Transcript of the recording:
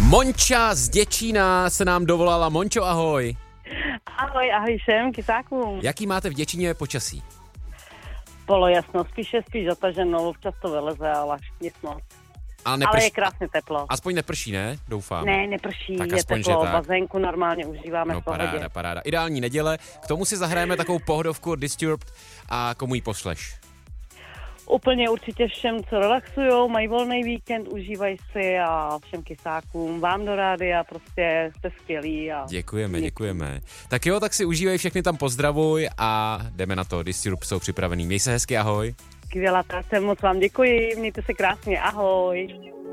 Monča z Děčína se nám dovolala. Mončo, ahoj. Ahoj všem kysákům. Jaký máte v Děčíně počasí? Polojasno, spíš zataženo, občas to vyleze, ale nic moc. Ale je krásně teplo. Aspoň neprší, ne? Doufám. Ne, neprší, tak je aspoň, teplo, bazénku normálně užíváme v pohodě. Paráda. Ideální neděle, k tomu si zahrajeme takovou pohodovku od Disturbed a komu ji pošleš? Úplně určitě všem, co relaxujou, mají volný víkend, užívají si a všem kysákům, vám do rádia, prostě jste skvělí. A Děkujeme. Tak jo, tak si užívej, všechny tam pozdravuj a jdeme na to, Disturbed jsou připravený. Měj se hezky, ahoj. Skvělá, moc vám děkuji, mějte se krásně, ahoj.